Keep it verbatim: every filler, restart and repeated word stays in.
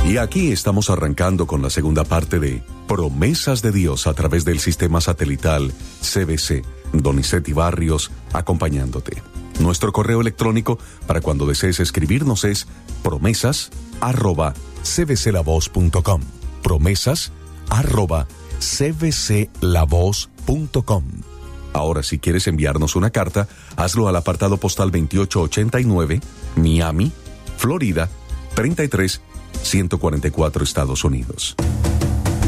Y aquí estamos arrancando con la segunda parte de Promesas de Dios a través del sistema satelital C B C. Donizetti Barrios acompañándote. Nuestro correo electrónico para cuando desees escribirnos es promesas arroba c b c la voz punto com. Promesas arroba c b c la voz punto com. Ahora, si quieres enviarnos una carta, hazlo al apartado postal veintiocho ochenta y nueve, Miami, Florida, treinta y tres ciento cuarenta y cuatro, Estados Unidos.